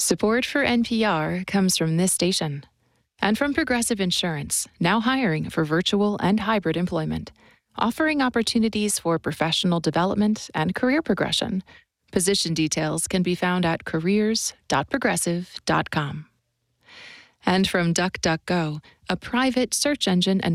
Support for NPR comes from this station and from Progressive Insurance, now hiring for virtual and hybrid employment, offering opportunities for professional development and career progression. Position details can be found at careers.progressive.com. And from DuckDuckGo, a private search engine and